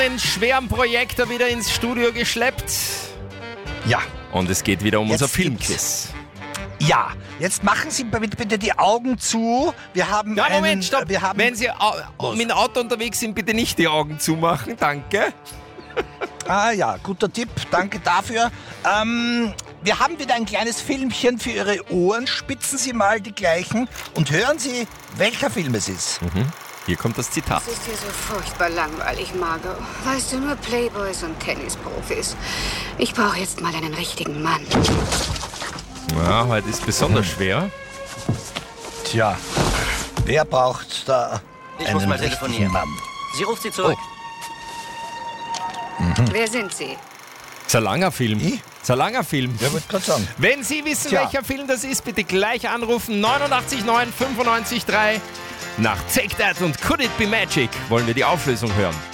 Den schweren Projektor wieder ins Studio geschleppt. Ja. Und es geht wieder um Jetzt unser Filmquiz. Ja, jetzt machen Sie bitte die Augen zu. Wir haben Ja, Moment, einen, stopp. wir haben, Wenn Sie mit dem Auto unterwegs sind, bitte nicht die Augen zumachen. Danke. ja, guter Tipp. Danke dafür. Wir haben wieder ein kleines Filmchen für Ihre Ohren. Spitzen Sie mal die gleichen und hören Sie, welcher Film es ist. Hier kommt das Zitat. Es ist hier so furchtbar langweilig, Margot. Weißt du, nur Playboys und Tennisprofis. Ich brauche jetzt mal einen richtigen Mann. Ja, heute ist besonders schwer. Tja, wer braucht da Ich einen muss mal richtigen telefonieren. Mann? Sie ruft Sie zurück. Wer sind Sie? Ist ein langer Film. Ich? Ist ein langer Film. Ja, wollte gerade sagen. Wenn Sie wissen, Tja. welcher Film das ist, bitte gleich anrufen. 89 9 95 3. Nach Take That und Could It Be Magic wollen wir die Auflösung hören.